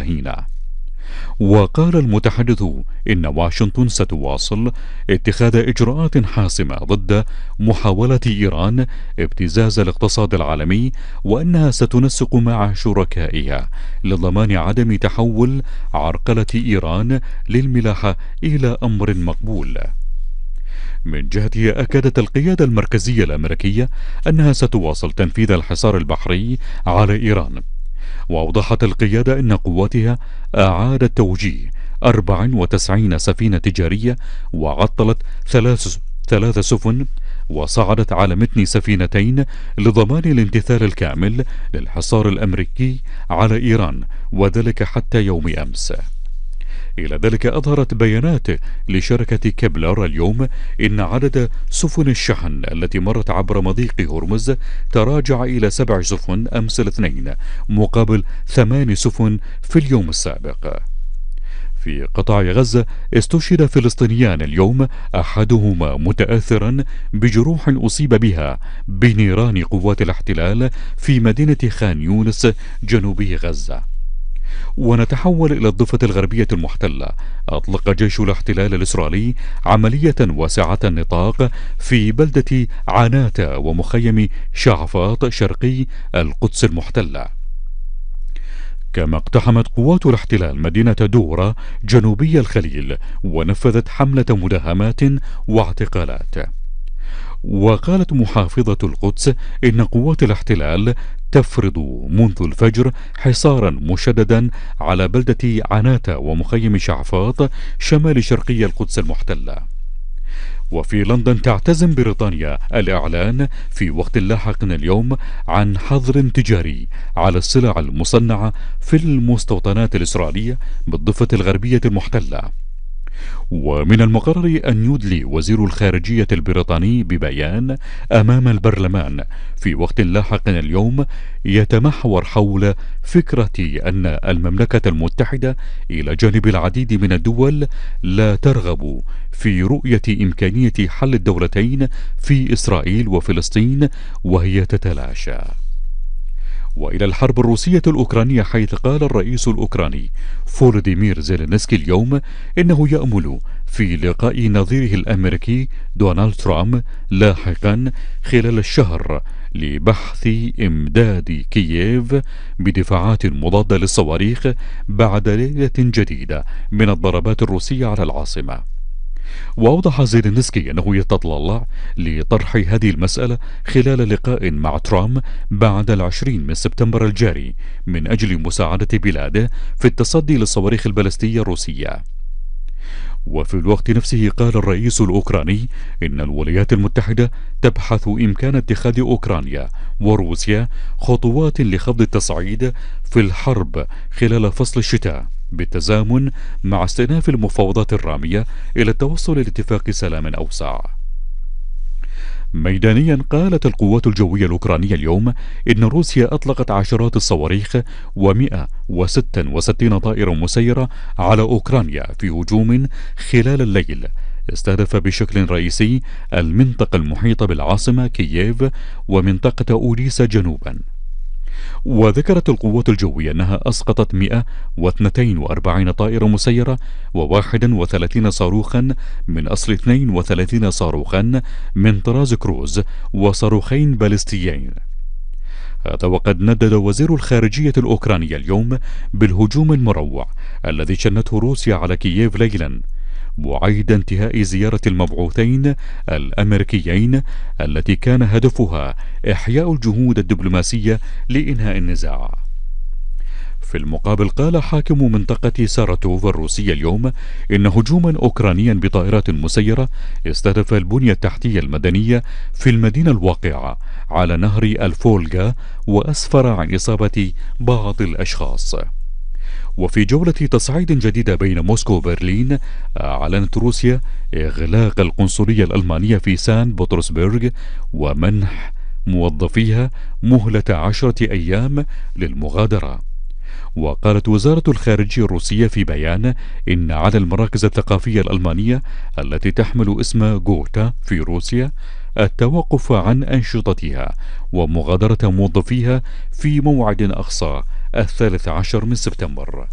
رهينة. وقال المتحدث إن واشنطن ستواصل اتخاذ إجراءات حاسمة ضد محاولة إيران ابتزاز الاقتصاد العالمي، وأنها ستنسق مع شركائها لضمان عدم تحول عرقلة إيران للملاحة إلى أمر مقبول. من جهتها أكدت القيادة المركزية الأمريكية أنها ستواصل تنفيذ الحصار البحري على إيران، وأوضحت القيادة أن قواتها أعادت توجيه 94 سفينة تجارية، وعطلت ثلاث سفن، وصعدت على متن سفينتين لضمان الامتثال الكامل للحصار الأمريكي على إيران، وذلك حتى يوم أمس. إلى ذلك أظهرت بيانات لشركة كيبلر اليوم إن عدد سفن الشحن التي مرت عبر مضيق هرمز تراجع إلى 7 سفن أمس الاثنين مقابل 8 سفن في اليوم السابق. في قطاع غزة استشهد فلسطينيان اليوم، أحدهما متأثرا بجروح أصيب بها بنيران قوات الاحتلال في مدينة خان يونس جنوبي غزة. ونتحول إلى الضفة الغربية المحتلة. أطلق جيش الاحتلال الإسرائيلي عملية واسعة النطاق في بلدة عناتة ومخيم شعفاط شرقي القدس المحتلة. كما اقتحمت قوات الاحتلال مدينة دورة جنوبي الخليل، ونفذت حملة مداهمات واعتقالات. وقالت محافظة القدس إن قوات الاحتلال تفرض منذ الفجر حصارا مشددا على بلدة عناتة ومخيم شعفاط شمال شرقي القدس المحتلة. وفي لندن تعتزم بريطانيا الإعلان في وقت لاحق اليوم عن حظر تجاري على السلع المصنعة في المستوطنات الإسرائيلية بالضفة الغربية المحتلة. ومن المقرر أن يدلي وزير الخارجية البريطاني ببيان أمام البرلمان في وقت لاحق اليوم يتمحور حول فكرة أن المملكة المتحدة إلى جانب العديد من الدول لا ترغب في رؤية إمكانية حل الدولتين في إسرائيل وفلسطين وهي تتلاشى. وإلى الحرب الروسية الأوكرانية، حيث قال الرئيس الأوكراني فولوديمير زيلينسكي اليوم إنه يأمل في لقاء نظيره الأمريكي دونالد ترامب لاحقا خلال الشهر لبحث إمداد كييف بدفاعات مضادة للصواريخ بعد ليلة جديدة من الضربات الروسية على العاصمة. وأوضح زيلينسكي أنه يتطلع لطرح هذه المسألة خلال لقاء مع ترامب بعد 20 من سبتمبر الجاري من أجل مساعدة بلاده في التصدي للصواريخ البالستية الروسية. وفي الوقت نفسه قال الرئيس الأوكراني إن الولايات المتحدة تبحث إمكان اتخاذ أوكرانيا وروسيا خطوات لخفض التصعيد في الحرب خلال فصل الشتاء، بالتزامن مع استئناف المفاوضات الرامية إلى التوصل لاتفاق سلام أوسع. ميدانيا، قالت القوات الجوية الأوكرانية اليوم إن روسيا أطلقت عشرات الصواريخ و166 طائرة مسيرة على أوكرانيا في هجوم خلال الليل استهدف بشكل رئيسي المنطقة المحيطة بالعاصمة كييف ومنطقة أوديسا جنوبا. وذكرت القوات الجوية أنها أسقطت 142 طائرة مسيرة و31 صاروخا من أصل 32 صاروخا من طراز كروز وصاروخين باليستيين. هذا وقد ندد وزير الخارجية الأوكرانية اليوم بالهجوم المروع الذي شنته روسيا على كييف ليلا، وعيد انتهاء زيارة المبعوثين الأمريكيين التي كان هدفها إحياء الجهود الدبلوماسية لإنهاء النزاع. في المقابل، قال حاكم منطقة ساراتوف الروسية اليوم إن هجوما أوكرانيا بطائرات مسيرة استهدف البنية التحتية المدنية في المدينة الواقعة على نهر الفولغا وأسفر عن إصابة بعض الأشخاص. وفي جولة تصعيد جديدة بين موسكو وبرلين، أعلنت روسيا إغلاق القنصلية الألمانية في سان بطرسبرغ ومنح موظفيها مهلة 10 أيام للمغادرة. وقالت وزارة الخارجية الروسية في بيان إن على المراكز الثقافية الألمانية التي تحمل اسم غوتا في روسيا التوقف عن أنشطتها ومغادرة موظفيها في موعد أقصى 13 من سبتمبر.